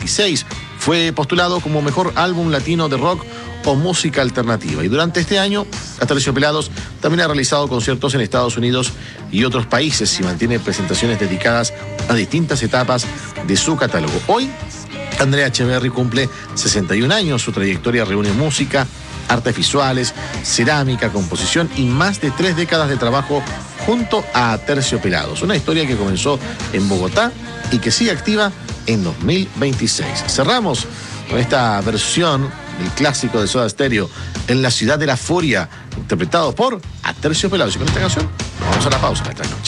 2016. Fue postulado como mejor álbum latino de rock o música alternativa. Y durante este año, Aterciopelados también ha realizado conciertos en Estados Unidos y otros países y mantiene presentaciones dedicadas a distintas etapas de su catálogo. Hoy, Andrea Echeverry cumple 61 años. Su trayectoria reúne música, artes visuales, cerámica, composición y más de 3 décadas de trabajo junto a Aterciopelados. Una historia que comenzó en Bogotá y que sigue activa en 2026. Cerramos con esta versión del clásico de Soda Stereo, En la ciudad de la furia, interpretado por Aterciopelados. Y con esta canción nos vamos a la pausa esta noche.